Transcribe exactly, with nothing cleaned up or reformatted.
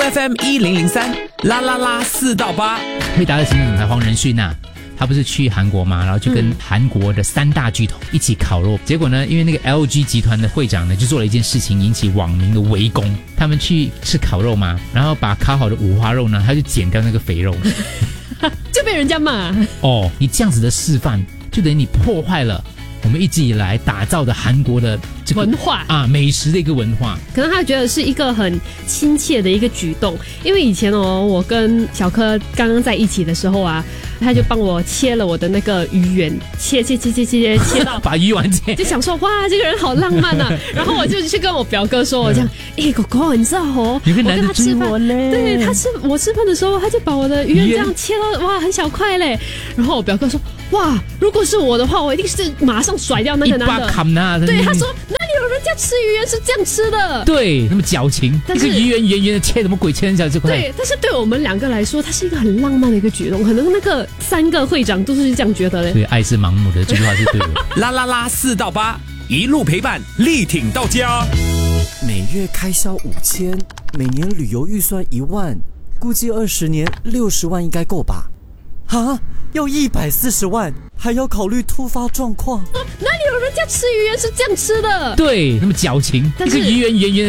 F M 一零零三啦啦啦四到八， 惠达的行政总裁黄仁勋呐、他不是去韩国嘛，然后就跟韩国的三大巨头一起烤肉。结果呢，因为那个 L G 集团的会长呢，就做了一件事情，引起网民的围攻。他们去吃烤肉嘛，然后把烤好的五花肉呢，他就剪掉那个肥肉， 就被人家骂。 哦，你这样子的示范，就等于你破坏了我们一直以来打造的韩国的这个文化啊，美食的一个文化。 可能他觉得是一个很亲切的一个举动，因为以前哦，我跟小柯刚刚在一起的时候啊，他就帮我切了我的那个鱼圆，切切切切切切到把鱼丸切， 就想说哇，这个人好浪漫啊。然后我就去跟我表哥说，我这样，哎，狗狗，你知道哦， 有个我男的追跟他吃饭我嘞， 对他吃我吃饭的时候，他就把我的鱼圆这样切到哇很小块嘞。然后我表哥说，哇，如果是我的话，我一定是马上甩掉那个一把男的。 砍啊！ 对，他说哪里有人家吃鱼圆是这样吃的？ 对，那么矫情， 但是一个鱼圆圆圆的切，什么鬼切成小这块？ 对，但是对我们两个来说，它是一个很浪漫的一个举动。可能那个三个会长都是这样觉得嘞。 对，爱是盲目的，这句话是对的。 啦啦啦四到八，一路陪伴，力挺到家。 每月开销五千，每年旅游预算一万，估计二十年六十万应该够吧？啊，要一百四十万，还要考虑突发状况。 哪里有人家吃鱼圆是这样吃的？ 对，那么矫情， 但是一个鱼圆圆圆的